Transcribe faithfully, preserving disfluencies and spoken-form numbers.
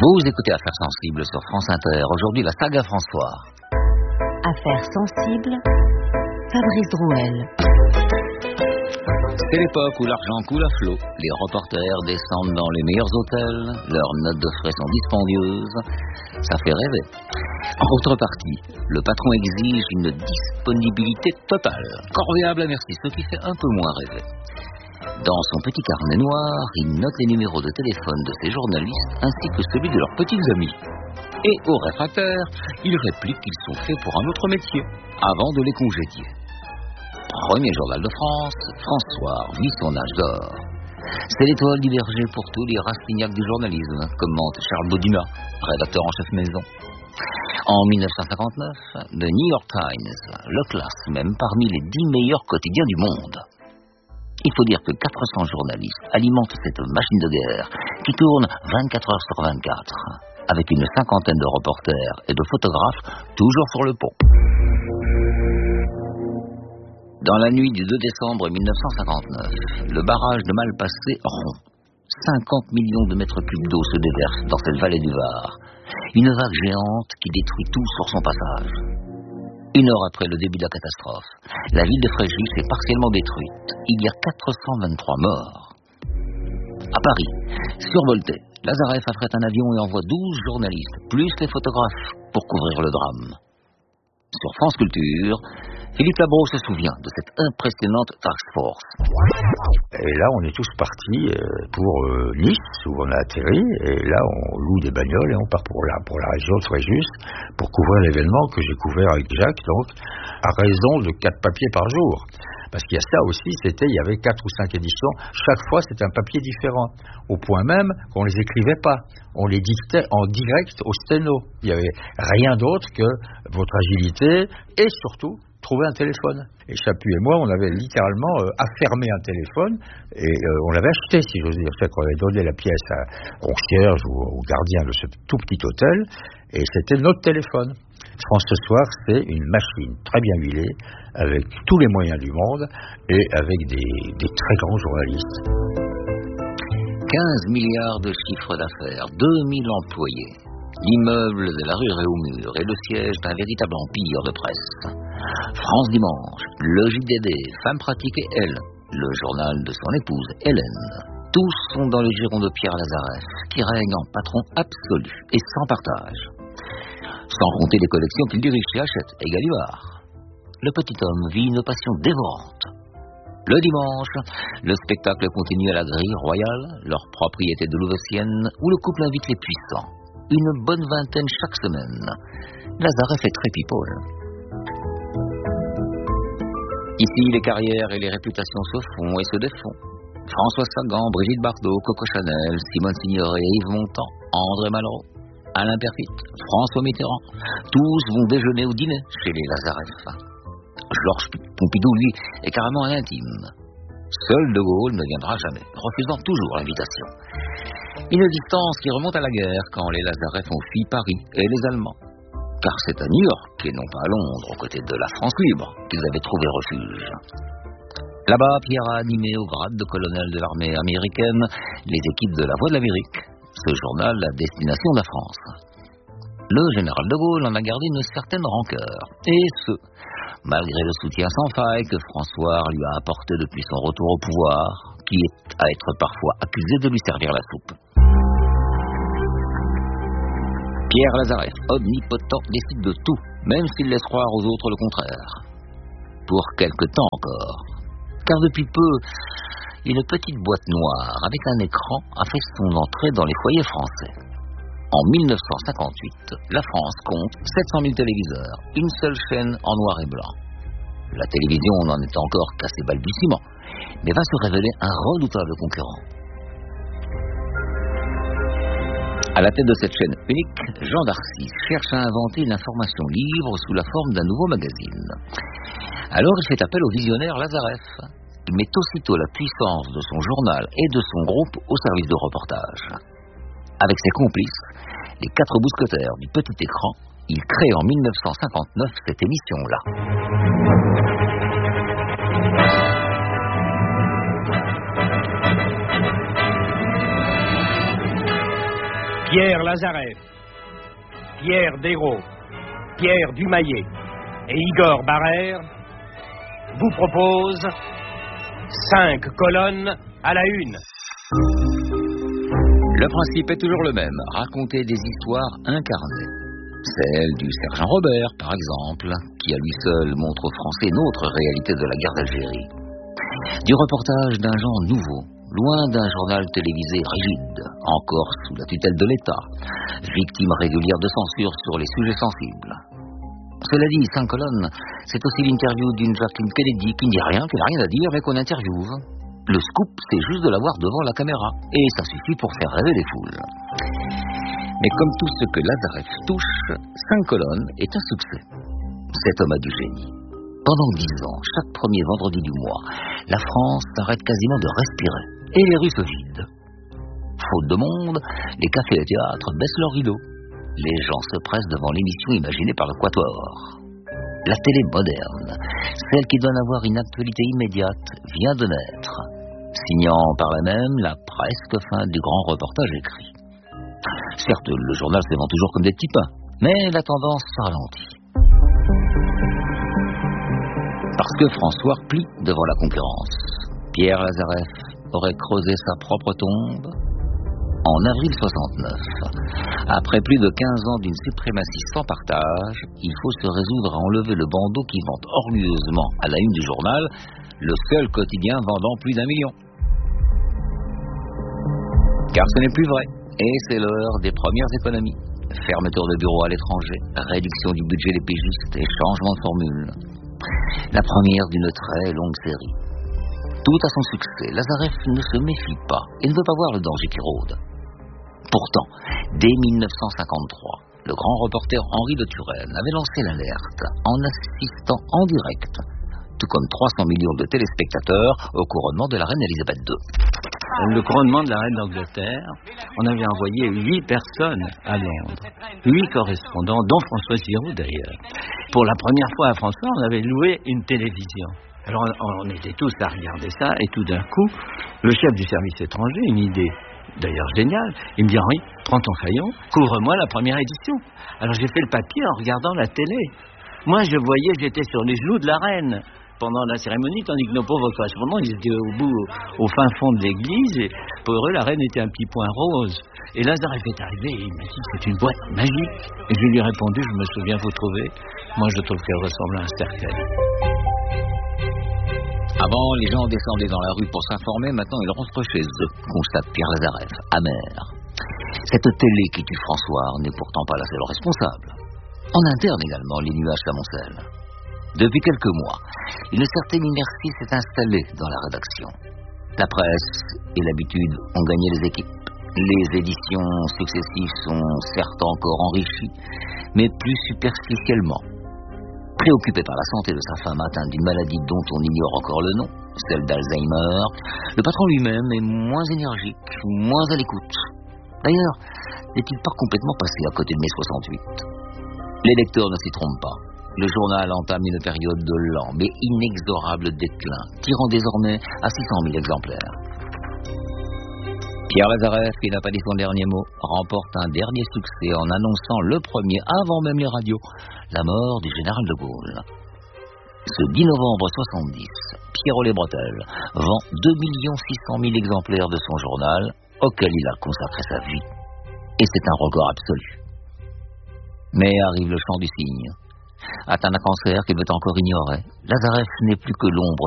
Vous écoutez Affaires sensibles sur France Inter. Aujourd'hui, la saga François. Affaires sensibles, Fabrice Drouel. C'est l'époque où l'argent coule à flot. Les reporters descendent dans les meilleurs hôtels. Leurs notes de frais sont dispendieuses. Ça fait rêver. En contrepartie, le patron exige une disponibilité totale. Corvéable à merci, ce qui fait un peu moins rêver. Dans son petit carnet noir, il note les numéros de téléphone de ses journalistes ainsi que celui de leurs petits amis. Et aux réfractaires, il réplique qu'ils sont faits pour un autre métier, avant de les congédier. Premier journal de France, François vit son âge d'or. C'est l'étoile divergée pour tous les rastignacs du journalisme, commente Charles Bodina, rédacteur en chef maison. En dix-neuf cent cinquante-neuf, The New York Times le classe même parmi les dix meilleurs quotidiens du monde. Il faut dire que quatre cents journalistes alimentent cette machine de guerre qui tourne vingt-quatre heures sur vingt-quatre, avec une cinquantaine de reporters et de photographes toujours sur le pont. Dans la nuit du deux décembre mille neuf cent cinquante-neuf, le barrage de Malpasset rompt. cinquante millions de mètres cubes d'eau se déversent dans cette vallée du Var. Une vague géante qui détruit tout sur son passage. Une heure après le début de la catastrophe, la ville de Fréjus est partiellement détruite. Il y a quatre cent vingt-trois morts. À Paris, survolté, Lazareff affrète un avion et envoie douze journalistes, plus les photographes, pour couvrir le drame. Sur France Culture, Philippe Labro se souvient de cette impressionnante task force. Et là, on est tous partis pour Nice, où on a atterri, et là, on loue des bagnoles et on part pour la, pour la région de Fréjus, pour couvrir l'événement que j'ai couvert avec Jacques, donc, à raison de quatre papiers par jour. Parce qu'il y a ça aussi, c'était, il y avait quatre ou cinq éditions, chaque fois c'était un papier différent, au point même qu'on les écrivait pas, on les dictait en direct au sténo. Il n'y avait rien d'autre que votre agilité et surtout trouver un téléphone. Et Chaput et moi, on avait littéralement euh, affermé un téléphone et euh, on l'avait acheté, si j'ose dire. C'est qu'on avait donné la pièce à concierge ou au gardien de ce tout petit hôtel et c'était notre téléphone. France ce soir, c'est une machine très bien huilée, avec tous les moyens du monde et avec des, des très grands journalistes. quinze milliards de chiffre d'affaires, deux mille employés. L'immeuble de la rue Réaumur est le siège d'un véritable empire de presse. France Dimanche, le J D D, Femme Pratique et Elle, le journal de son épouse Hélène. Tous sont dans le giron de Pierre Lazareff, qui règne en patron absolu et sans partage. Sans compter les collections qu'il dirige chez Hachette et Gallimard. Le petit homme vit une passion dévorante. Le dimanche, le spectacle continue à la grille royale, leur propriété de Louveciennes, où le couple invite les puissants. Une bonne vingtaine chaque semaine. Lazareff est très people. Ici, les carrières et les réputations se font et se défont. François Sagan, Brigitte Bardot, Coco Chanel, Simone Signoret, Yves Montand, André Malraux, Alain Perfit, François Mitterrand, tous vont déjeuner ou dîner chez les Lazareff. Georges Pompidou, lui, est carrément un intime. Seul De Gaulle ne viendra jamais, refusant toujours l'invitation. Une distance qui remonte à la guerre, quand les Lazareff ont fui Paris et les Allemands. Car c'est à New York, et non pas à Londres, aux côtés de la France libre, qu'ils avaient trouvé refuge. Là-bas, Pierre a animé au grade de colonel de l'armée américaine les équipes de la Voix de l'Amérique, ce journal à destination de la France. Le général de Gaulle en a gardé une certaine rancœur, et ce, malgré le soutien sans faille que François lui a apporté depuis son retour au pouvoir, qui est à être parfois accusé de lui servir la soupe. Pierre Lazareff, omnipotent, décide de tout, même s'il laisse croire aux autres le contraire. Pour quelque temps encore. Car depuis peu, une petite boîte noire avec un écran a fait son entrée dans les foyers français. En mille neuf cent cinquante-huit, la France compte sept cent mille téléviseurs, une seule chaîne en noir et blanc. La télévision n'en est encore qu'à ses balbutiements, mais va se révéler un redoutable concurrent. À la tête de cette chaîne unique, Jean Darcy cherche à inventer une information libre sous la forme d'un nouveau magazine. Alors il fait appel au visionnaire Lazareff. Il met aussitôt la puissance de son journal et de son groupe au service de reportage. Avec ses complices, les quatre mousquetaires du petit écran, il crée en mille neuf cent cinquante-neuf cette émission-là. Pierre Lazareff, Pierre Desraux, Pierre Dumayet et Igor Barrère vous proposent cinq colonnes à la une. Le principe est toujours le même, raconter des histoires incarnées. Celle du sergent Robert, par exemple, qui à lui seul montre aux Français une autre réalité de la guerre d'Algérie. Du reportage d'un genre nouveau, loin d'un journal télévisé rigide, encore sous la tutelle de l'État, victime régulière de censure sur les sujets sensibles. Cela dit, cinq colonnes, c'est aussi l'interview d'une Jacqueline Kennedy qui ne dit rien, qui n'a rien à dire, mais qu'on interviewe. Le scoop, c'est juste de l'avoir devant la caméra, et ça suffit pour faire rêver les foules. Mais comme tout ce que Lazareff touche, cinq colonnes est un succès. Cet homme a du génie. Pendant dix ans, chaque premier vendredi du mois, la France s'arrête quasiment de respirer, et les rues se vident. Faute de monde, les cafés et théâtres baissent leurs rideaux. Les gens se pressent devant l'émission imaginée par le Quatuor. La télé moderne, celle qui donne avoir une actualité immédiate, vient de naître, signant par la même la presque fin du grand reportage écrit. Certes, le journal se vend toujours comme des petits pains, mais la tendance se ralentit. Parce que François plie devant la concurrence. Pierre Lazareff aurait creusé sa propre tombe en avril soixante-neuf. Après plus de quinze ans d'une suprématie sans partage, il faut se résoudre à enlever le bandeau qui vante orgueilleusement à la une du journal, le seul quotidien vendant plus d'un million. Car ce n'est plus vrai, et c'est l'heure des premières économies. Fermeture de bureaux à l'étranger, réduction du budget des pigistes et changement de formule. La première d'une très longue série. Tout a son succès, Lazareff ne se méfie pas et ne veut pas voir le danger qui rôde. Pourtant, dès mille neuf cent cinquante-trois, le grand reporter Henri de Turenne avait lancé l'alerte en assistant en direct, tout comme trois cents millions de téléspectateurs, au couronnement de la reine Elisabeth deux. Le couronnement de la reine d'Angleterre, on avait envoyé huit personnes à Londres, huit correspondants, dont François Giroud d'ailleurs. Pour la première fois à François, on avait loué une télévision. Alors on, on était tous à regarder ça, et tout d'un coup, le chef du service étranger, une idée d'ailleurs géniale, il me dit « Henri, prends ton crayon, couvre-moi la première édition ». Alors j'ai fait le papier en regardant la télé. Moi je voyais, j'étais sur les genoux de la reine pendant la cérémonie, tandis que nos pauvres correspondants, ils étaient au bout, au, au fin fond de l'église, et pour eux, la reine était un petit point rose. Et Lazareff est arrivé, et il m'a dit, c'est une boîte magique. Et je lui ai répondu, je me souviens vous trouver, moi je trouve qu'elle ressemble à un cercueil. Avant, les gens descendaient dans la rue pour s'informer, maintenant ils rentrent chez eux, constate Pierre Lazareff, amer. Cette télé qui tue François n'est pourtant pas la seule responsable. En interne également, les nuages s'amoncellent. Depuis quelques mois, une certaine inertie s'est installée dans la rédaction. La presse et l'habitude ont gagné les équipes. Les éditions successives sont certes encore enrichies, mais plus superficiellement. Préoccupé par la santé de sa femme atteinte d'une maladie dont on ignore encore le nom, celle d'Alzheimer, le patron lui-même est moins énergique, moins à l'écoute. D'ailleurs, n'est-il pas complètement passé à côté de mai soixante-huit? Les lecteurs ne s'y trompent pas. Le journal entame une période de lent mais inexorable déclin, tirant désormais à six cent mille exemplaires. Pierre Lazareff, qui n'a pas dit son dernier mot, remporte un dernier succès en annonçant le premier, avant même les radios, la mort du général de Gaulle. Ce dix novembre soixante-dix, Pierrot les Bretelles vend deux millions six cent mille exemplaires de son journal, auquel il a consacré sa vie. Et c'est un record absolu. Mais arrive le chant du cygne. Atteint d'un cancer qu'il veut encore ignorer, Lazareff n'est plus que l'ombre